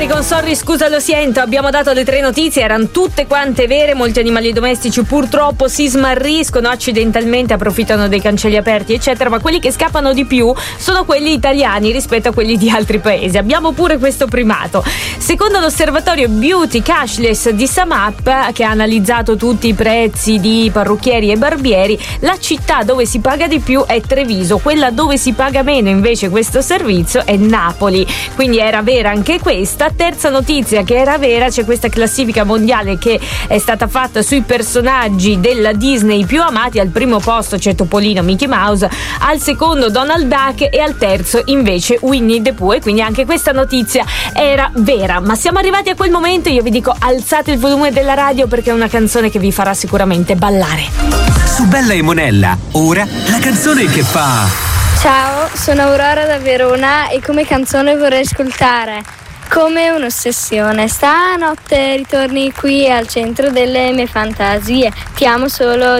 Ferrari con Sorry, scusa lo siento. Abbiamo dato le 3 notizie, erano tutte quante vere. Molti animali domestici purtroppo si smarriscono accidentalmente, approfittano dei cancelli aperti eccetera, ma quelli che scappano di più sono quelli italiani rispetto a quelli di altri paesi. Abbiamo pure questo primato. Secondo l'osservatorio Beauty Cashless di Samap, che ha analizzato tutti i prezzi di parrucchieri e barbieri, la città dove si paga di più è Treviso, quella dove si paga meno invece questo servizio è Napoli. Quindi era vera anche questa. Terza notizia che era vera: c'è questa classifica mondiale che è stata fatta sui personaggi della Disney più amati. Al primo posto c'è Topolino, Mickey Mouse, al secondo Donald Duck e al terzo invece Winnie the Pooh. E quindi anche questa notizia era vera. Ma siamo arrivati a quel momento, io vi dico alzate il volume della radio perché è una canzone che vi farà sicuramente ballare. Su Bella e Monella, ora la canzone che fa... Ciao, sono Aurora da Verona e come canzone vorrei ascoltare Come un'ossessione. Stanotte ritorni qui al centro delle mie fantasie. Ti amo solo